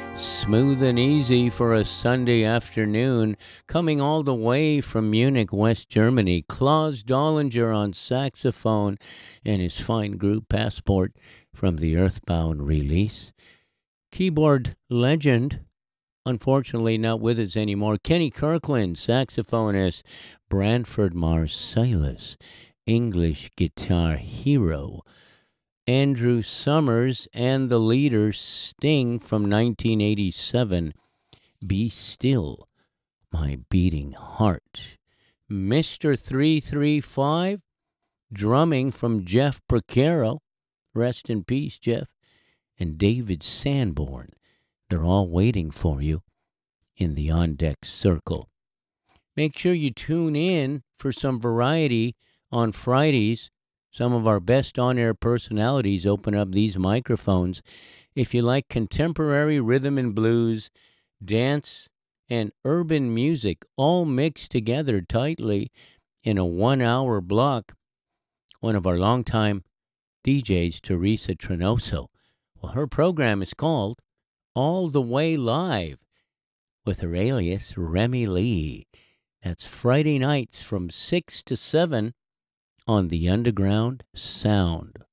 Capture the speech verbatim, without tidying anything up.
Smooth and easy for a Sunday afternoon, coming all the way from Munich, West Germany. Klaus Dollinger on saxophone and his fine group Passport from the Earthbound release. Keyboard legend, unfortunately not with us anymore, Kenny Kirkland, saxophonist, Branford Marsalis, English guitar hero. Andrew Summers and the leader Sting from nineteen eighty-seven, Be Still, My Beating Heart. Mister three three five, drumming from Jeff Procaro, rest in peace, Jeff, and David Sanborn. They're all waiting for you in the On Deck Circle. Make sure you tune in for some variety on Fridays. Some of our best on-air personalities open up these microphones. If you like contemporary rhythm and blues, dance, and urban music all mixed together tightly in a one-hour block, one of our longtime D Js, Teresa Trenoso, well, her program is called All the Way Live with her alias Remy Lee. That's Friday nights from six to seven on the Underground Sound.